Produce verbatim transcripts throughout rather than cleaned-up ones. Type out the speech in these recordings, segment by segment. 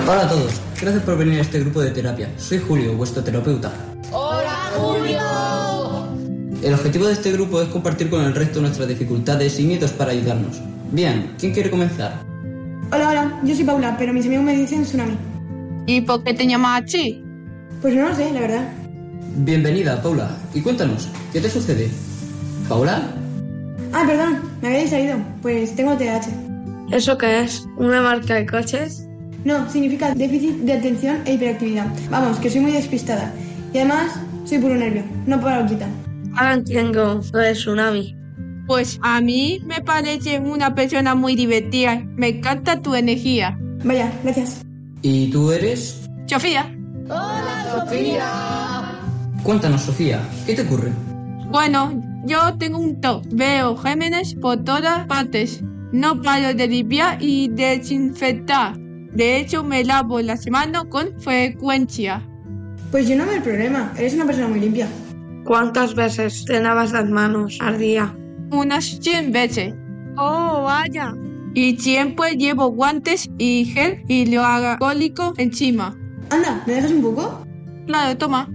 Hola a todos, gracias por venir a este grupo de terapia. Soy Julio, vuestro terapeuta. ¡Hola, Julio! El objetivo de este grupo es compartir con el resto nuestras dificultades y miedos para ayudarnos. Bien, ¿quién quiere comenzar? Hola, hola, yo soy Paula, pero mis amigos me dicen Tsunami. ¿Y por qué te llamas así? Pues no lo sé, la verdad. Bienvenida, Paula. Y cuéntanos, ¿qué te sucede? ¿Paula? Ah, perdón, me había distraído. Pues tengo T D A H. ¿Eso qué es? ¿Una marca de coches? No, significa déficit de atención e hiperactividad. Vamos, que soy muy despistada. Y además, soy puro nervio, no paranoica. Ahora entiendo lo de Tsunami. Pues a mí me parece una persona muy divertida. Me encanta tu energía. Vaya, gracias. ¿Y tú eres? Sofía. ¡Hola, Sofía! Cuéntanos, Sofía, ¿qué te ocurre? Bueno, yo tengo un T O C. Veo gérmenes por todas partes. No paro de limpiar y desinfectar. De hecho, me lavo las manos con frecuencia. Pues yo no veo el problema. Eres una persona muy limpia. ¿Cuántas veces te lavas las manos al día? Unas cien veces. ¡Oh, vaya! Y siempre llevo guantes y gel hidroalcohólico encima. Anda, ¿me dejas un poco? Claro, toma.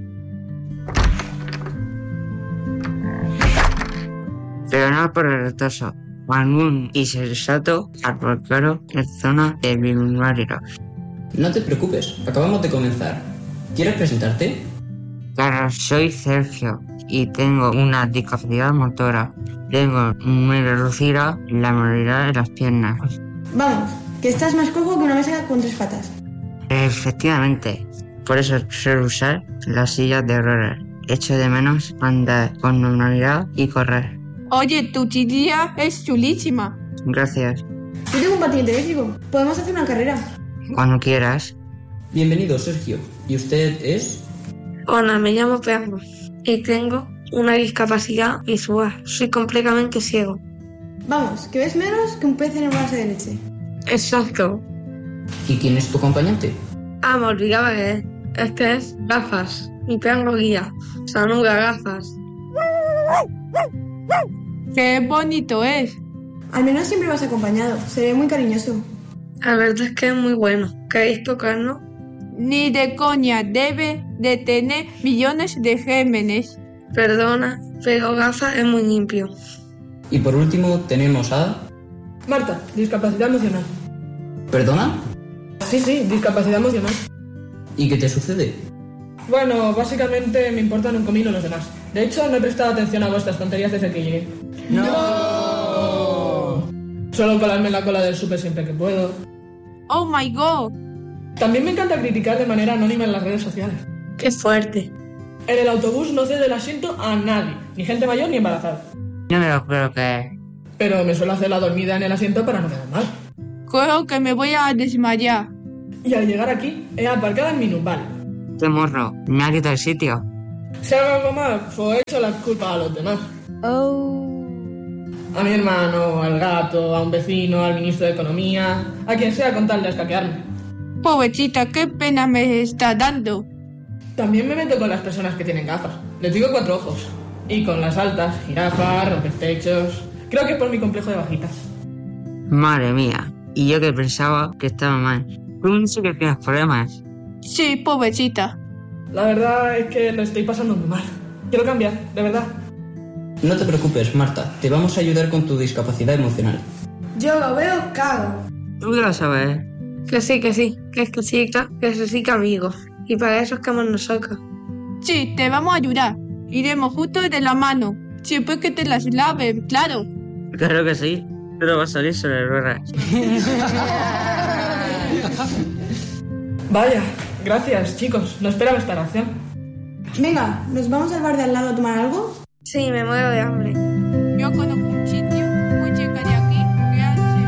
Perdona por el retraso. Algún insensato aparcado en zona de Bilbao. No te preocupes, acabamos de comenzar. ¿Quieres presentarte? Claro, soy Sergio y tengo una discapacidad motora. Tengo muy reducida la movilidad de las piernas. Vamos, que estás más cojo que una mesa con tres patas. Efectivamente, por eso suelo usar las sillas de ruedas. Echo de menos andar con normalidad y correr. Oye, tu chiquilla es chulísima. Gracias. Yo tengo un patinete eléctrico. Podemos hacer una carrera. Cuando quieras. Bienvenido, Sergio. ¿Y usted es? Hola, me llamo Pedro y tengo una discapacidad visual. Soy completamente ciego. Vamos, que ves menos que un pez en el vaso de leche. Exacto. ¿Y quién es tu acompañante? Ah, me olvidaba que es. Este es gafas. Y tengo guía. Sanuga gafas. ¡Qué bonito es! Al menos siempre vas acompañado. Se ve muy cariñoso. La verdad es que es muy bueno. ¿Queréis tocarlo? Ni de coña, debe de tener millones de gérmenes. Perdona, pero gafas es muy limpio. Y por último tenemos a... Marta, discapacidad emocional. ¿Perdona? Sí, sí, discapacidad emocional. ¿Y qué te sucede? Bueno, básicamente me importan un comino los demás. De hecho, no he prestado atención a vuestras tonterías desde que llegué. ¡No! Suelo colarme en la cola del súper siempre que puedo. ¡Oh, my God! También me encanta criticar de manera anónima en las redes sociales. ¡Qué fuerte! En el autobús no cedo el asiento a nadie, ni gente mayor ni embarazada. No me lo creo que... Pero me suelo hacer la dormida en el asiento para no quedar mal. Creo que me voy a desmayar. Y al llegar aquí, he aparcado en minusván. Este morro me ha quitado el sitio. Si hago algo mal, pues he hecho la culpa a los demás. Oh. A mi hermano, al gato, a un vecino, al ministro de Economía, a quien sea con tal de escaquearme. Pobrecita, qué pena me está dando. También me meto con las personas que tienen gafas. Les digo cuatro ojos. Y con las altas, jirafas, rompetechos... Creo que es por mi complejo de bajitas. Madre mía. Y yo que pensaba que estaba mal. Tú sí que tienes problemas. Sí, pobrecita. La verdad es que lo estoy pasando muy mal. Quiero cambiar, de verdad. No te preocupes, Marta. Te vamos a ayudar con tu discapacidad emocional. Yo lo veo cago. Tú que lo sabes. Que sí, que sí. Que es que sí, que sí, sí, que amigos. Y para eso es que hemos nosotros. Sí, te vamos a ayudar. Iremos justo de la mano. Siempre que te las laves, claro. Claro que sí. Pero va a salir sobre ruedas. Vaya, gracias, chicos. No esperaba esta reacción. Venga, ¿nos vamos al bar de al lado a tomar algo? Sí, me muero de hambre. Yo conozco un sitio muy cerca de aquí que hace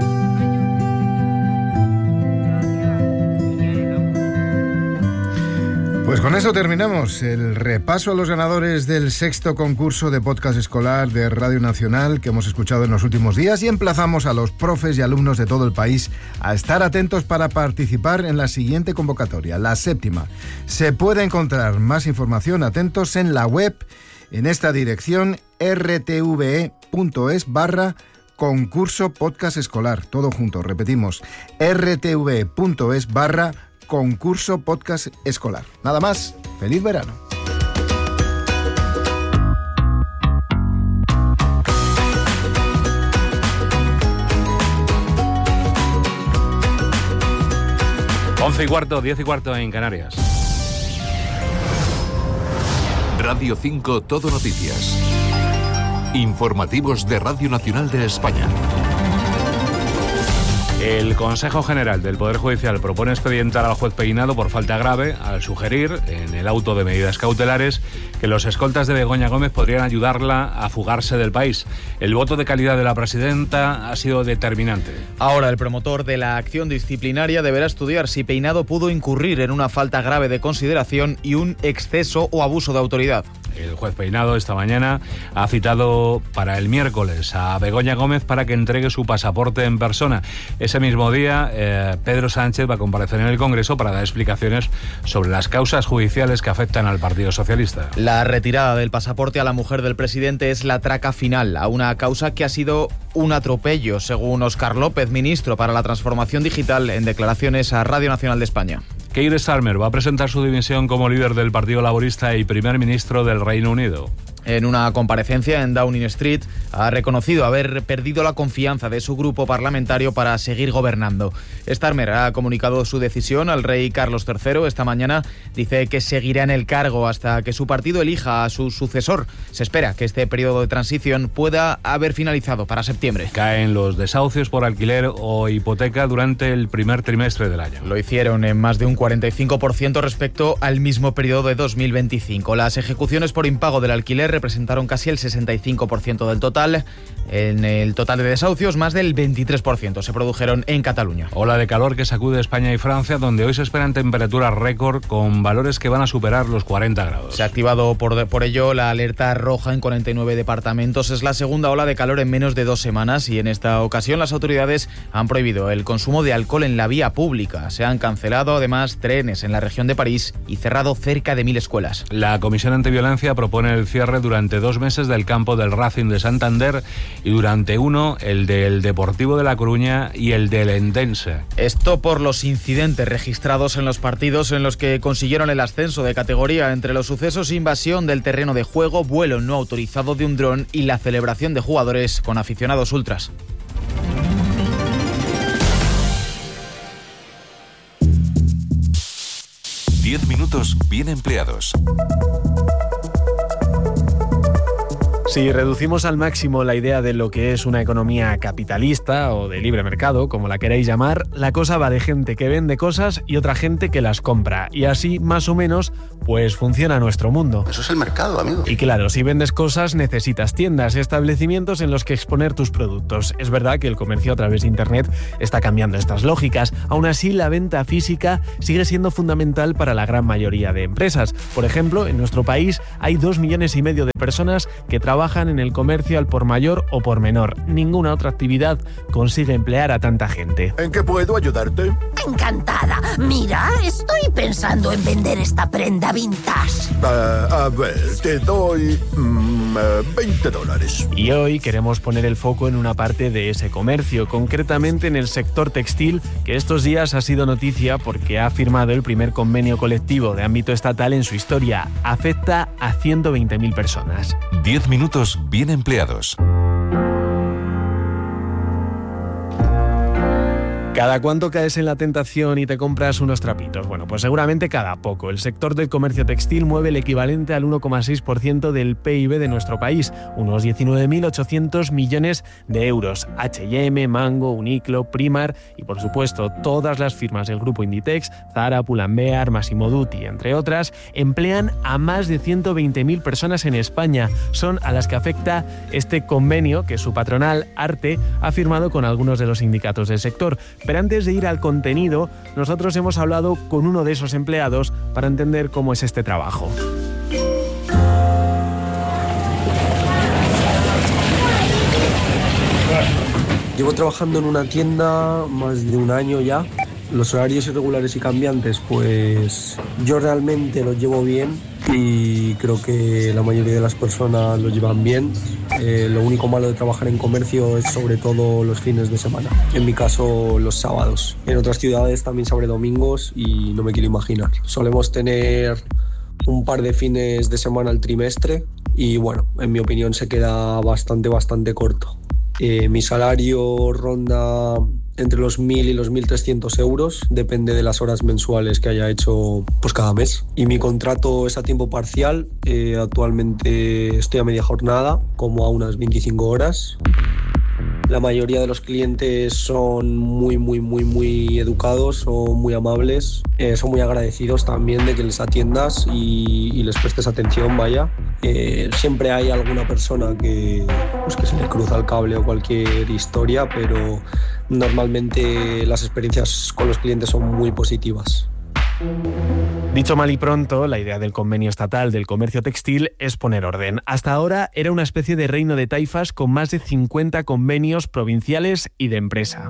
Pues con eso terminamos el repaso a los ganadores del sexto concurso de podcast escolar de Radio Nacional que hemos escuchado en los últimos días y emplazamos a los profes y alumnos de todo el país a estar atentos para participar en la siguiente convocatoria, la séptima. Se puede encontrar más información atentos en la web en esta dirección r t v e punto es barra concurso podcast escolar, todo junto, repetimos, rtv.es barra concurso podcast escolar. Nada más, feliz verano. Once y cuarto, diez y cuarto en Canarias. Radio cinco Todo Noticias. Informativos de Radio Nacional de España. El Consejo General del Poder Judicial propone expedientar al juez Peinado por falta grave al sugerir, en el auto de medidas cautelares, que los escoltas de Begoña Gómez podrían ayudarla a fugarse del país. El voto de calidad de la presidenta ha sido determinante. Ahora el promotor de la acción disciplinaria deberá estudiar si Peinado pudo incurrir en una falta grave de consideración y un exceso o abuso de autoridad. El juez Peinado esta mañana ha citado para el miércoles a Begoña Gómez para que entregue su pasaporte en persona. Ese mismo día, eh, Pedro Sánchez va a comparecer en el Congreso para dar explicaciones sobre las causas judiciales que afectan al Partido Socialista. La retirada del pasaporte a la mujer del presidente es la traca final a una causa que ha sido un atropello, según Óscar López, ministro para la Transformación Digital, en declaraciones a Radio Nacional de España. Keir Starmer va a presentar su dimisión como líder del Partido Laborista y primer ministro del Reino Unido. En una comparecencia en Downing Street, ha reconocido haber perdido la confianza de su grupo parlamentario para seguir gobernando. Starmer ha comunicado su decisión al rey Carlos tercero esta mañana. Dice que seguirá en el cargo hasta que su partido elija a su sucesor. Se espera que este periodo de transición pueda haber finalizado para septiembre. Caen los desahucios por alquiler o hipoteca durante el primer trimestre del año. Lo hicieron en más de un cuarenta y cinco por ciento respecto al mismo periodo de dos mil veinticinco. Las ejecuciones por impago del alquiler representaron casi el sesenta y cinco por ciento del total. En el total de desahucios, más del veintitrés por ciento se produjeron en Cataluña. Ola de calor que sacude España y Francia, donde hoy se esperan temperaturas récord con valores que van a superar los cuarenta grados. Se ha activado por, por ello la alerta roja en cuarenta y nueve departamentos. Es la segunda ola de calor en menos de dos semanas y en esta ocasión las autoridades han prohibido el consumo de alcohol en la vía pública. Se han cancelado además trenes en la región de París y cerrado cerca de mil escuelas. La Comisión Antiviolencia propone el cierre durante dos meses del campo del Racing de Santander y durante uno el del Deportivo de La Coruña y el del Endense. Esto por los incidentes registrados en los partidos en los que consiguieron el ascenso de categoría. Entre los sucesos, invasión del terreno de juego, vuelo no autorizado de un dron y la celebración de jugadores con aficionados ultras. Diez minutos bien empleados. Si reducimos al máximo la idea de lo que es una economía capitalista o de libre mercado, como la queráis llamar, la cosa va de gente que vende cosas y otra gente que las compra. Y así, más o menos, pues funciona nuestro mundo. Eso es el mercado, amigo. Y claro, si vendes cosas necesitas tiendas, establecimientos en los que exponer tus productos. Es verdad que el comercio a través de Internet está cambiando estas lógicas. Aún así, la venta física sigue siendo fundamental para la gran mayoría de empresas. Por ejemplo, en nuestro país hay dos millones y medio de personas que trabajan trabajan en el comercio al por mayor o por menor. Ninguna otra actividad consigue emplear a tanta gente. ¿En qué puedo ayudarte? Encantada. Mira, estoy pensando en vender esta prenda vintage. Uh, a ver, te doy mm, uh, veinte dólares. Y hoy queremos poner el foco en una parte de ese comercio, concretamente en el sector textil, que estos días ha sido noticia porque ha firmado el primer convenio colectivo de ámbito estatal en su historia. Afecta a ciento veinte mil personas. diez minutos bien empleados. ¿Cada cuánto caes en la tentación y te compras unos trapitos? Bueno, pues seguramente cada poco. El sector del comercio textil mueve el equivalente al uno coma seis por ciento del P I B de nuestro país, unos diecinueve mil ochocientos millones de euros. H y M, Mango, Uniqlo, Primark y, por supuesto, todas las firmas del grupo Inditex, Zara, Pull&Bear, Massimo Dutti, entre otras, emplean a más de ciento veinte mil personas en España. Son a las que afecta este convenio que su patronal, Arte, ha firmado con algunos de los sindicatos del sector. Pero antes de ir al contenido, nosotros hemos hablado con uno de esos empleados para entender cómo es este trabajo. Llevo trabajando en una tienda más de un año ya. Los horarios irregulares y cambiantes, pues yo realmente los llevo bien, y creo que la mayoría de las personas lo llevan bien. Eh, lo único malo de trabajar en comercio es sobre todo los fines de semana. En mi caso, los sábados. En otras ciudades también se abre domingos y no me quiero imaginar. Solemos tener un par de fines de semana al trimestre y bueno, en mi opinión se queda bastante, bastante corto. Eh, mi salario ronda entre los mil y los mil trescientos euros, depende de las horas mensuales que haya hecho pues cada mes. Y mi contrato es a tiempo parcial, eh, actualmente estoy a media jornada, como a unas veinticinco horas. La mayoría de los clientes son muy, muy, muy, muy educados, son muy amables, eh, son muy agradecidos también de que les atiendas y, y les prestes atención, vaya. Eh, siempre hay alguna persona que, pues, que se le cruza el cable o cualquier historia, pero normalmente las experiencias con los clientes son muy positivas. Dicho mal y pronto, la idea del convenio estatal del comercio textil es poner orden. Hasta ahora era una especie de reino de taifas con más de cincuenta convenios provinciales y de empresa.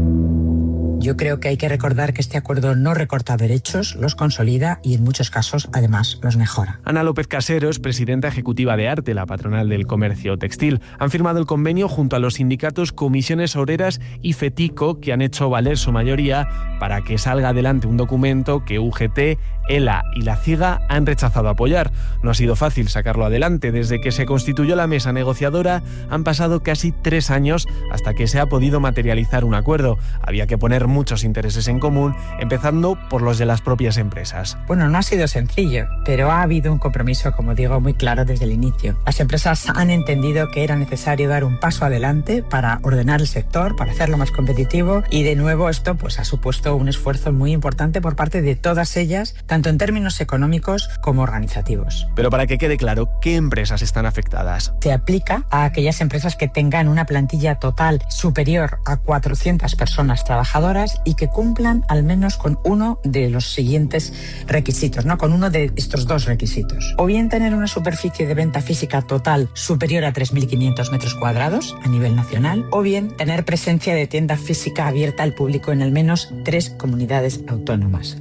Yo creo que hay que recordar que este acuerdo no recorta derechos, los consolida y en muchos casos, además, los mejora. Ana López Casero es presidenta ejecutiva de ARTE, la patronal del comercio textil. Han firmado el convenio junto a los sindicatos Comisiones Obreras y FETICO, que han hecho valer su mayoría para que salga adelante un documento que U G T, ELA y la CIGA han rechazado apoyar. No ha sido fácil sacarlo adelante. Desde que se constituyó la mesa negociadora han pasado casi tres años hasta que se ha podido materializar un acuerdo. Había que poner muchos intereses en común, empezando por los de las propias empresas. Bueno, no ha sido sencillo, pero ha habido un compromiso, como digo, muy claro desde el inicio. Las empresas han entendido que era necesario dar un paso adelante para ordenar el sector, para hacerlo más competitivo y de nuevo esto pues ha supuesto un esfuerzo muy importante por parte de todas ellas, tanto en términos económicos como organizativos. Pero para que quede claro, ¿qué empresas están afectadas? Se aplica a aquellas empresas que tengan una plantilla total superior a cuatrocientas personas trabajadoras y que cumplan al menos con uno de los siguientes requisitos, ¿no? Con uno de estos dos requisitos. O bien tener una superficie de venta física total superior a tres mil quinientos metros cuadrados a nivel nacional, o bien tener presencia de tienda física abierta al público en al menos tres comunidades autónomas.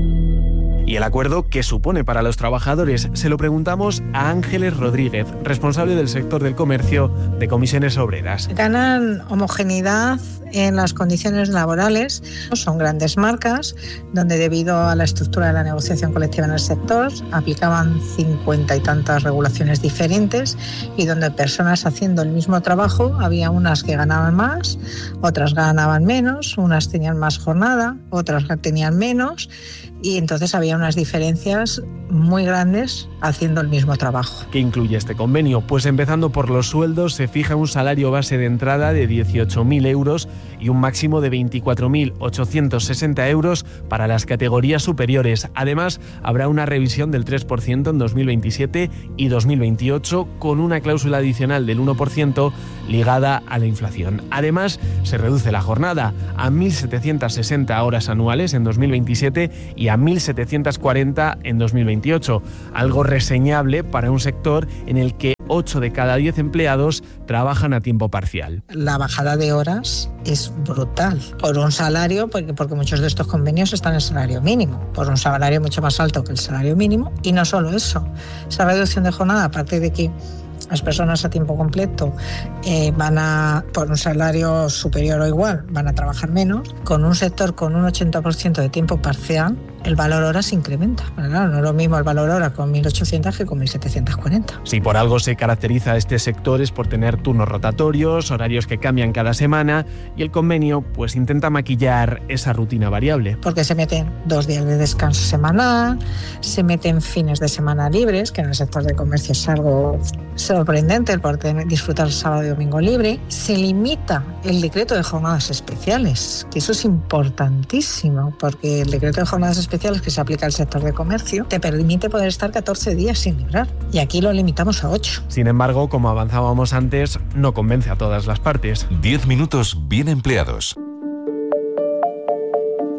¿Y el acuerdo qué supone para los trabajadores? Se lo preguntamos a Ángeles Rodríguez, responsable del sector del comercio de Comisiones Obreras. Ganan homogeneidad en las condiciones laborales. Son grandes marcas donde, debido a la estructura de la negociación colectiva en el sector, aplicaban cincuenta y tantas regulaciones diferentes y donde personas haciendo el mismo trabajo, había unas que ganaban más, otras ganaban menos, unas tenían más jornada, otras tenían menos. Y entonces había unas diferencias muy grandes haciendo el mismo trabajo. ¿Qué incluye este convenio? Pues empezando por los sueldos, se fija un salario base de entrada de dieciocho mil euros y un máximo de veinticuatro mil ochocientos sesenta euros para las categorías superiores. Además, habrá una revisión del tres por ciento en dos mil veintisiete y dos mil veintiocho con una cláusula adicional del uno por ciento ligada a la inflación. Además, se reduce la jornada a mil setecientas sesenta horas anuales en dos mil veintisiete y a mil setecientas cuarenta en dos mil veintiocho, algo reseñable para un sector en el que ocho de cada diez empleados trabajan a tiempo parcial. La bajada de horas es brutal, por un salario, porque, porque muchos de estos convenios están en salario mínimo, por un salario mucho más alto que el salario mínimo, y no solo eso, esa reducción de jornada, aparte de que las personas a tiempo completo eh, van a, por un salario superior o igual, van a trabajar menos, con un sector con un ochenta por ciento de tiempo parcial, el valor hora se incrementa. Bueno, claro, no es lo mismo el valor hora con mil ochocientos que con mil setecientos cuarenta. Si por algo se caracteriza este sector es por tener turnos rotatorios, horarios que cambian cada semana, y el convenio pues intenta maquillar esa rutina variable. Porque se meten dos días de descanso semanal, se meten fines de semana libres, que en el sector del comercio es algo sorprendente el poder disfrutar el sábado y domingo libre. Se limita el decreto de jornadas especiales, que eso es importantísimo, porque el decreto de jornadas especiales que se aplica al sector de comercio te permite poder estar catorce días sin librar, y aquí lo limitamos a ocho. Sin embargo, como avanzábamos antes, no convence a todas las partes. diez minutos bien empleados.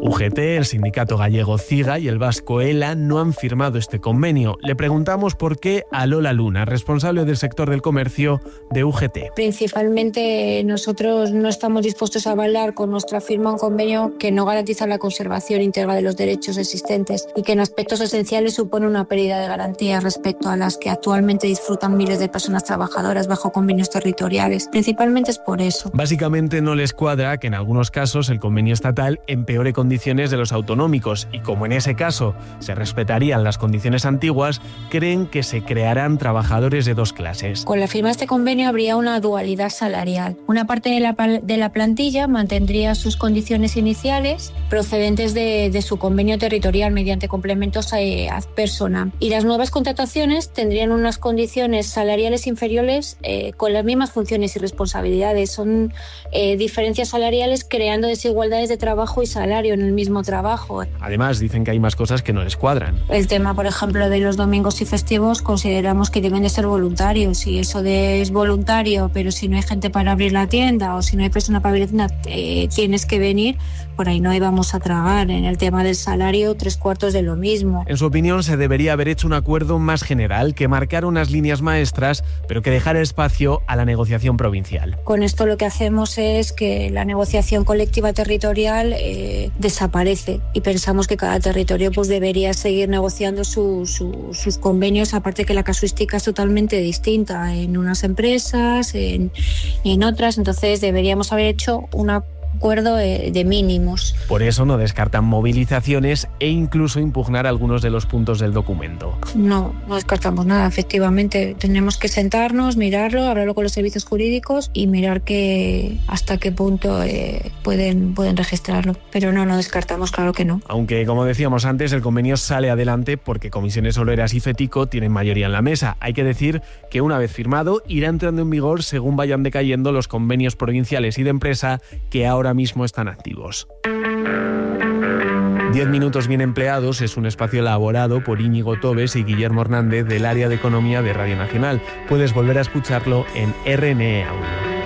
U G T, el sindicato gallego CIGA y el vasco ELA no han firmado este convenio. Le preguntamos por qué a Lola Luna, responsable del sector del comercio de U G T. Principalmente nosotros no estamos dispuestos a avalar con nuestra firma un convenio que no garantiza la conservación íntegra de los derechos existentes y que en aspectos esenciales supone una pérdida de garantías respecto a las que actualmente disfrutan miles de personas trabajadoras bajo convenios territoriales. Principalmente es por eso. Básicamente no les cuadra que en algunos casos el convenio estatal empeore condiciones de los autonómicos y como en ese caso se respetarían las condiciones antiguas, creen que se crearán trabajadores de dos clases. Con la firma de este convenio habría una dualidad salarial. Una parte de la, de la plantilla mantendría sus condiciones iniciales procedentes de, de su convenio territorial mediante complementos eh, ad personam y las nuevas contrataciones tendrían unas condiciones salariales inferiores eh, con las mismas funciones y responsabilidades. Son eh, diferencias salariales creando desigualdades de trabajo y salario en el mismo trabajo. Además, dicen que hay más cosas que no les cuadran. El tema, por ejemplo, de los domingos y festivos consideramos que deben de ser voluntarios y eso de es voluntario, pero si no hay gente para abrir la tienda o si no hay persona para abrir la tienda, eh, tienes que venir, por ahí no íbamos a tragar. En el tema del salario, tres cuartos de lo mismo. En su opinión, se debería haber hecho un acuerdo más general que marcara unas líneas maestras, pero que dejara espacio a la negociación provincial. Con esto lo que hacemos es que la negociación colectiva territorial eh, desaparece y pensamos que cada territorio pues debería seguir negociando su, su, sus convenios, aparte que la casuística es totalmente distinta en unas empresas, en, en otras, entonces deberíamos haber hecho una acuerdo de mínimos. Por eso no descartan movilizaciones e incluso impugnar algunos de los puntos del documento. No, no descartamos nada, efectivamente. Tenemos que sentarnos, mirarlo, hablarlo con los servicios jurídicos y mirar que hasta qué punto eh, pueden, pueden registrarlo. Pero no, no descartamos, claro que no. Aunque, como decíamos antes, el convenio sale adelante porque Comisiones Obreras y FETICO tienen mayoría en la mesa. Hay que decir que una vez firmado irá entrando en vigor según vayan decayendo los convenios provinciales y de empresa que ahora mismo están activos. Diez minutos bien empleados es un espacio elaborado por Íñigo Tobes y Guillermo Hernández del área de Economía de Radio Nacional. Puedes volver a escucharlo en R N E Audio.